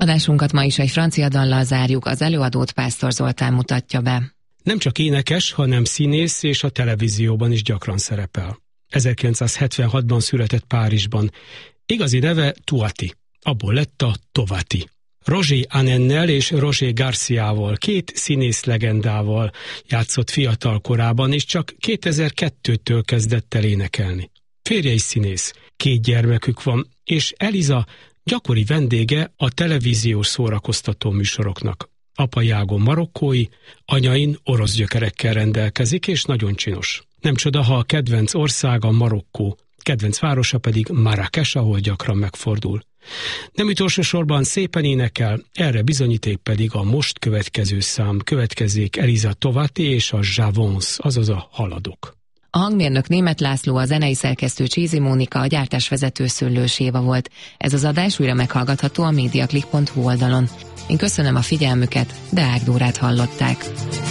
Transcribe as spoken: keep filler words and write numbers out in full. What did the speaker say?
Adásunkat ma is egy francia dallal zárjuk, az előadót Pásztor Zoltán mutatja be. Nem csak énekes, hanem színész, és a televízióban is gyakran szerepel. ezerkilencszázhetvenhatban született Párizsban. Igazi neve Tuati, abból lett a Tovati. Roger Anennel és Roger Garciával, két színész legendával játszott fiatal korában, és csak kétezer-kettőtől kezdett el énekelni. Férje is színész, két gyermekük van, és Eliza gyakori vendége a televíziós szórakoztató műsoroknak. Apai ágon marokkói, anyain orosz gyökerekkel rendelkezik, és nagyon csinos. Nem csoda, ha a kedvenc országa Marokkó, kedvenc városa pedig Marrakes, ahol gyakran megfordul. Nem utolsó sorban szépen énekel, erre bizonyíték pedig a most következő szám, következzék Eliza Tovati és a J'avance, azaz a Haladok. A hangmérnök Németh László, a zenei szerkesztő Csézi Mónika, a gyártásvezető Szőlős Éva volt. Ez az adás újra meghallgatható a mediaclick pont hu oldalon. Én köszönöm a figyelmüket, Deák Dórát hallották.